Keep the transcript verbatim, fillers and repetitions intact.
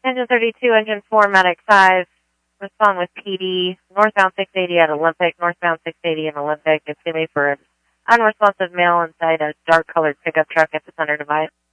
Engine thirty-two, engine four, Medic five. Respond with P D. Northbound six eighty at Olympic. Northbound six eighty in Olympic. It's me for an unresponsive male inside a dark-colored pickup truck at the center divide.